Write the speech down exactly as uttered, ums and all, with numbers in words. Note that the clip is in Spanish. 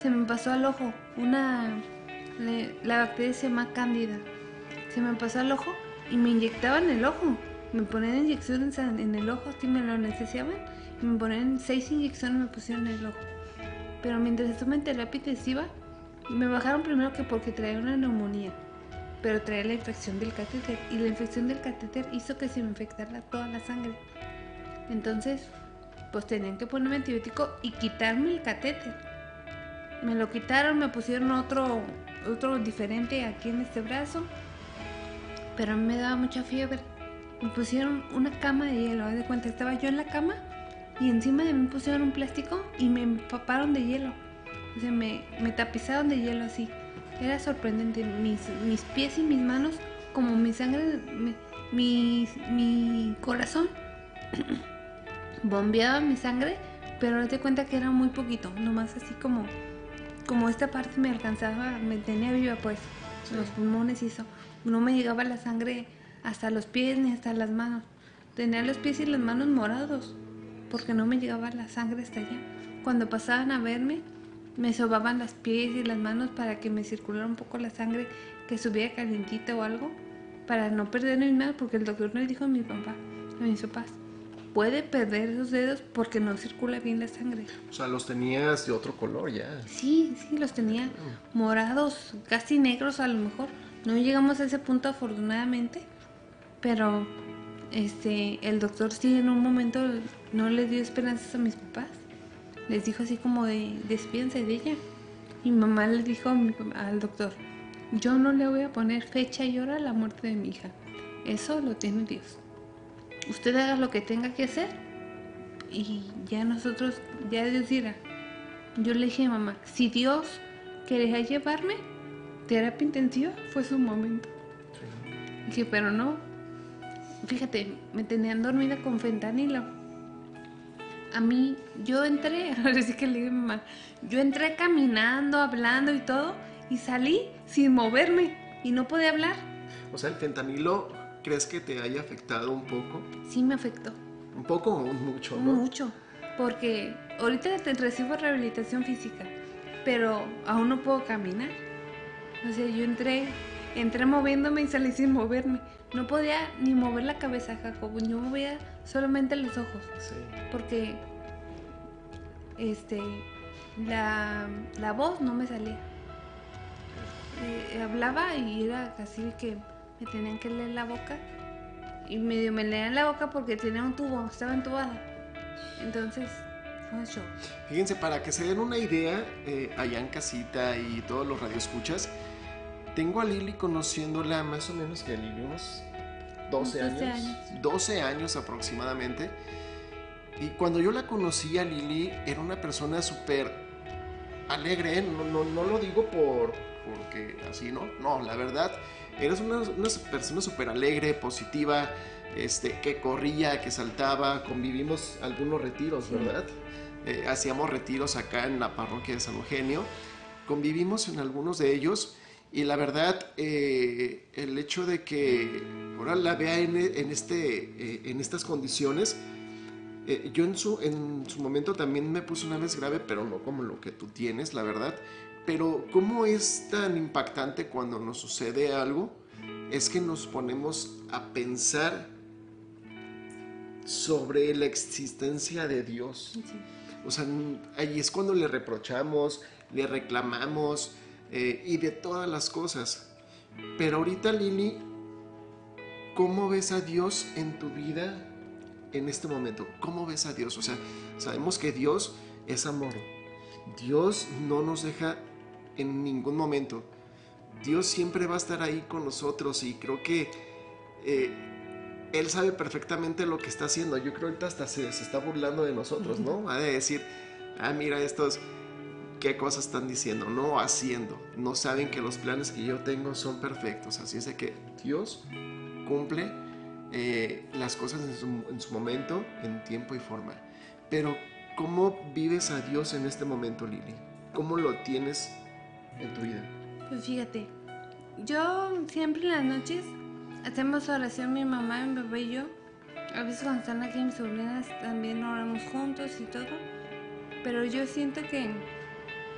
Se me pasó al ojo una... le- la bacteria se llama cándida. Se me pasó al ojo y me inyectaban el ojo. Me ponían inyecciones en en el ojo, así me lo anestesiaban. Y me ponían seis inyecciones, me pusieron en el ojo. Pero mientras estuve en terapia intensiva, me bajaron primero que porque traía una neumonía. Pero traía la infección del catéter. Y la infección del catéter hizo que se me infectara toda la sangre. Entonces, pues tenían que ponerme antibiótico y quitarme el catéter. Me lo quitaron, me pusieron otro, otro diferente aquí en este brazo. Pero a mí me daba mucha fiebre. Me pusieron una cama de hielo. Haz de cuenta, estaba yo en la cama y encima de mí pusieron un plástico y me empaparon de hielo. O sea, me, me tapizaron de hielo así. Era sorprendente. Mis, mis pies y mis manos, como mi sangre, mi, mi, mi corazón bombeaba mi sangre, pero haz de cuenta que era muy poquito. Nomás así como, como esta parte me alcanzaba, me tenía viva pues. Sí. Los pulmones y eso. No me llegaba la sangre hasta los pies ni hasta las manos. Tenía los pies y las manos morados porque no me llegaba la sangre hasta allá. Cuando pasaban a verme, me sobaban los pies y las manos para que me circulara un poco la sangre, que subiera calientita o algo, para no perder mis manos, porque el doctor le dijo a mi papá, a mis papás, puede perder esos dedos porque no circula bien la sangre. O sea, los tenías de otro color ya. Sí, sí, los tenía morados, casi negros a lo mejor. No llegamos a ese punto afortunadamente, pero este, el doctor sí en un momento no les dio esperanzas a mis papás. Les dijo así como de, despídense de ella. Y mi mamá le dijo a mi papá- al doctor, yo no le voy a poner fecha y hora a la muerte de mi hija. Eso lo tiene Dios. Usted haga lo que tenga que hacer y ya nosotros, ya Dios dirá. Yo le dije a mi mamá, si Dios quería llevarme, terapia intensiva fue su momento. Sí. Dije, pero no. Fíjate, me tenían dormida con fentanilo. A mí, yo entré, ahora sí que le dije a mi mamá, yo entré caminando, hablando y todo, y salí sin moverme y no podía hablar. O sea, el fentanilo, ¿crees que te haya afectado un poco? Sí me afectó, Un poco o un mucho, ¿no? mucho, porque ahorita te- recibo rehabilitación física, pero aún no puedo caminar. O sea, yo entré, entré moviéndome y salí sin moverme. No podía ni mover la cabeza, Jacobo, yo movía solamente los ojos. Sí. Porque este la, la voz no me salía. Eh, hablaba y era casi que me tenían que leer la boca y medio me leían la boca porque tenía un tubo, estaba entubada. Entonces fue un show. Fíjense, para que se den una idea, eh, allá en casita y todos los radioescuchas, tengo a Lili conociéndola más o menos que Lili, unos doce Unos doce años. años. doce años aproximadamente. Y cuando yo la conocí a Lili, era una persona súper alegre, ¿eh? no, no, no lo digo por porque así, ¿no? No, la verdad, eres una, una persona súper alegre, positiva, este, que corría, que saltaba, convivimos algunos retiros, Sí. ¿verdad? Eh, hacíamos retiros acá en la parroquia de San Eugenio, convivimos en algunos de ellos y la verdad, eh, el hecho de que ahora la vea en, en, este, eh, en estas condiciones, eh, yo en su, en su momento también me puse una vez grave, pero no como lo que tú tienes, la verdad. Pero cómo es tan impactante cuando nos sucede algo, es que nos ponemos a pensar sobre la existencia de Dios. Sí. O sea, ahí es cuando le reprochamos, le reclamamos eh, y de todas las cosas. Pero ahorita, Lili, ¿cómo ves a Dios en tu vida en este momento? ¿Cómo ves a Dios? O sea, sabemos que Dios es amor. Dios no nos deja en ningún momento. Dios siempre va a estar ahí con nosotros y creo que eh, Él sabe perfectamente lo que está haciendo. Yo creo que ahorita hasta se, se está burlando de nosotros, ¿no? Ha de decir, ah, mira estos, qué cosas están diciendo, no haciendo. No saben que los planes que yo tengo son perfectos. Así es de que Dios cumple eh, las cosas en su, en su momento, en tiempo y forma. Pero, ¿cómo vives a Dios en este momento, Lili? ¿Cómo lo tienes en tu vida? Pues fíjate, yo siempre en las noches hacemos oración mi mamá, mi papá y yo. A veces cuando están aquí mis sobrinas también oramos juntos y todo. Pero yo siento que